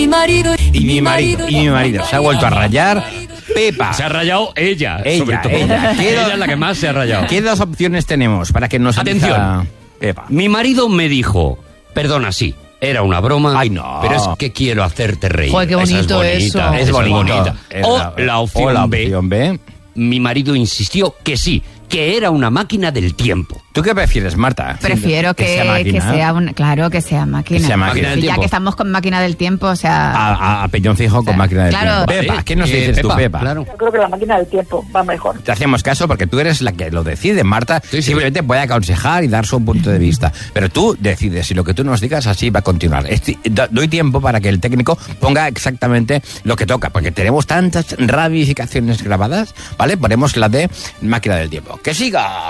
Y mi marido se ha vuelto a rayar. Pepa. Se ha rayado ella, sobre todo. Ella. Ella es la que más se ha rayado. ¿Qué dos opciones tenemos para que nos Atención. diga Pepa? Mi marido me dijo, perdona, sí, era una broma. Ay, no. Pero es que quiero hacerte reír. Joder, qué bonito Esa eso. es bonita. O la opción B. Mi marido insistió que sí, que era una máquina del tiempo. ¿Tú qué prefieres, Marta? Prefiero que sea máquina. Claro, que sea máquina. Que sea máquina del Sí, ya tiempo. que estamos con máquina del tiempo, o sea... A peñón fijo con máquina del claro. tiempo. Pepa, ¿qué nos dices tú, Pepa? Claro. Yo creo que la máquina del tiempo va mejor. Te hacemos caso porque tú eres la que lo decide. Marta Sí. simplemente puede aconsejar y dar su punto de vista. Pero tú decides y lo que tú nos digas así va a continuar. Doy tiempo para que el técnico ponga exactamente lo que toca, porque tenemos tantas ramificaciones grabadas, ¿vale? Ponemos la de máquina del tiempo. ¡Que siga!